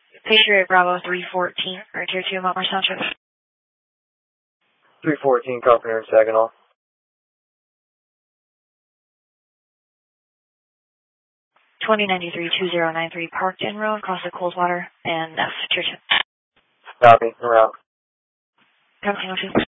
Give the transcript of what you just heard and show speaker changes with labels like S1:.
S1: Patriot Bravo 314, or Tier 2 Mount Morris Township.
S2: 314, Carpenter and Saginaw.
S1: 2093-2093 Parkton Road, across the Coldwater, and F, Tier 2.
S2: Copy, we're out.
S1: Copy,